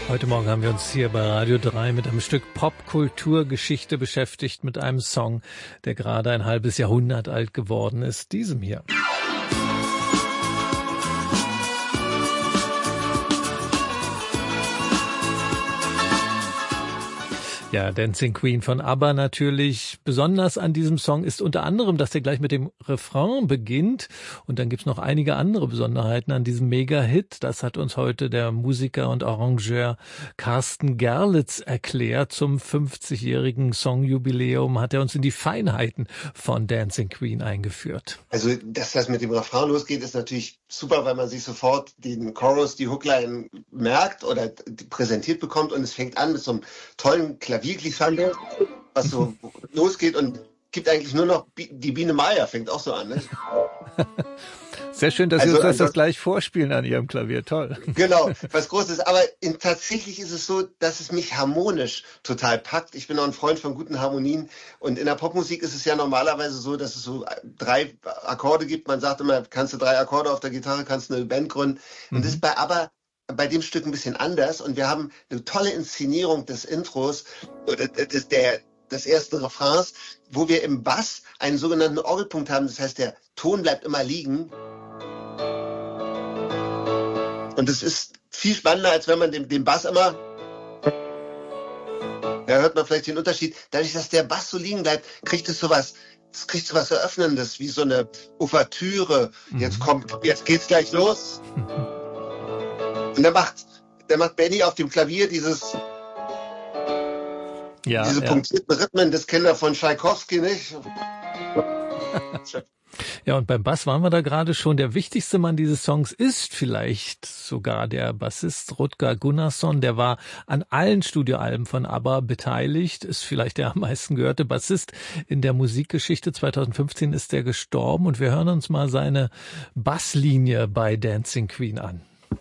Heute Morgen haben wir uns hier bei Radio 3 mit einem Stück Popkulturgeschichte beschäftigt, mit einem Song, der gerade ein halbes Jahrhundert alt geworden ist, diesem hier. Ja, Dancing Queen von ABBA natürlich. Besonders an diesem Song ist unter anderem, dass er gleich mit dem Refrain beginnt. Und dann gibt's noch einige andere Besonderheiten an diesem Mega-Hit. Das hat uns heute der Musiker und Arrangeur Carsten Gerlitz erklärt. Zum 50-jährigen Songjubiläum hat er uns in die Feinheiten von Dancing Queen eingeführt. Also, dass das mit dem Refrain losgeht, ist natürlich super, weil man sich sofort den Chorus, die Hookline merkt oder präsentiert bekommt. Und es fängt an mit so einem tollen Klavierglissando, was so losgeht und gibt eigentlich nur noch die Biene Maya, fängt auch so an. Ne? Sehr schön, dass Sie uns das gleich vorspielen an Ihrem Klavier. Toll. Genau, was Großes. Aber tatsächlich ist es so, dass es mich harmonisch total packt. Ich bin auch ein Freund von guten Harmonien. Und in der Popmusik ist es ja normalerweise so, dass es so 3 Akkorde gibt. Man sagt immer, kannst du 3 Akkorde auf der Gitarre, kannst du eine Band gründen. Und das ist bei dem Stück ein bisschen anders. Und wir haben eine tolle Inszenierung des Intros, des ersten Refrains, wo wir im Bass einen sogenannten Orgelpunkt haben. Das heißt, der Ton bleibt immer liegen. Und es ist viel spannender, als wenn man den Bass immer... Da hört man vielleicht den Unterschied. Dadurch, dass der Bass so liegen bleibt, kriegt es sowas Eröffnendes, wie so eine Ouvertüre. Jetzt geht's gleich los. Und dann macht Benny auf dem Klavier diese punktierten Rhythmen, das kennen wir von Tschaikowski, nicht? Ja, und beim Bass waren wir da gerade schon. Der wichtigste Mann dieses Songs ist vielleicht sogar der Bassist Rutger Gunnarsson. Der war an allen Studioalben von ABBA beteiligt, ist vielleicht der am meisten gehörte Bassist in der Musikgeschichte. 2015 ist er gestorben und wir hören uns mal seine Basslinie bei Dancing Queen an.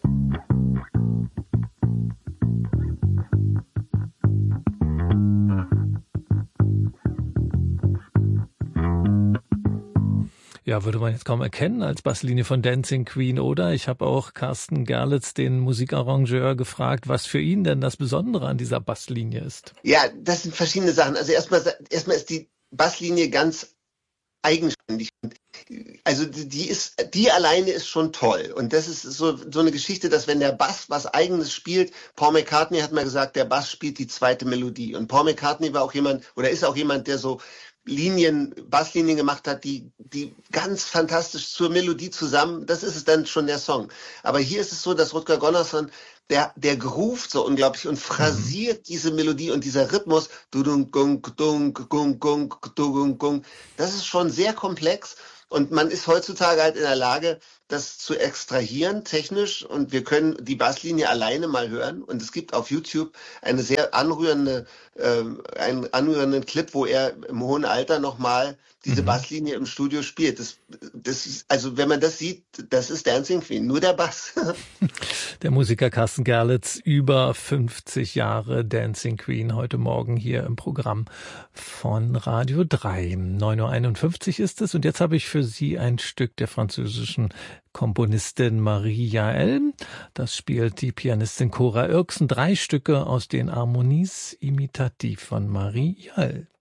Ja, würde man jetzt kaum erkennen als Basslinie von Dancing Queen, oder? Ich habe auch Carsten Gerlitz, den Musikarrangeur, gefragt, was für ihn denn das Besondere an dieser Basslinie ist. Ja, das sind verschiedene Sachen. Also erstmal ist die Basslinie ganz eigenständig. Also die alleine ist schon toll. Und das ist so eine Geschichte, dass wenn der Bass was Eigenes spielt, Paul McCartney hat mal gesagt, der Bass spielt die zweite Melodie. Und Paul McCartney ist auch jemand, der so Basslinien gemacht hat, die ganz fantastisch zur Melodie zusammen, das ist es dann schon der Song. Aber hier ist es so, dass Rutger Gunnarsson, der groovt so unglaublich und phrasiert diese Melodie und dieser Rhythmus, das ist schon sehr komplex und man ist heutzutage halt in der Lage, das zu extrahieren technisch und wir können die Basslinie alleine mal hören und es gibt auf YouTube eine sehr einen anrührenden Clip, wo er im hohen Alter nochmal diese Basslinie im Studio spielt. Das ist, also wenn man das sieht, das ist Dancing Queen, nur der Bass. Der Musiker Carsten Gerlitz, über 50 Jahre Dancing Queen, heute Morgen hier im Programm von Radio 3. 9:51 Uhr ist es und jetzt habe ich für Sie ein Stück der französischen Komponistin Marie Jael. Das spielt die Pianistin Cora Irksen. 3 Stücke aus den Harmonies Imitativ von Marie Jael.